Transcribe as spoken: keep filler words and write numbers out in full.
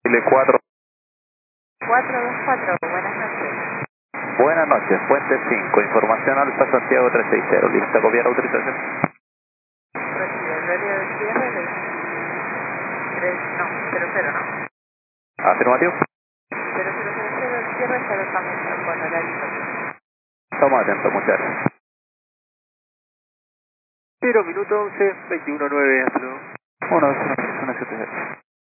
Chile cuatro. cuatro dos cuatro, buenas noches. Buenas noches, Puente cinco, información Alfa Santiago trescientos sesenta, lista, copiar autorización. Recibe el horario de cierre de tres, no, cero cero no. Afirmativo. cero cero cero cero, el cierre se alojamiento con horario. Estamos atentos, muchas gracias. cero minuto once, veintiuno nueve, hasta luego. uno, dos, uno, siete, cero.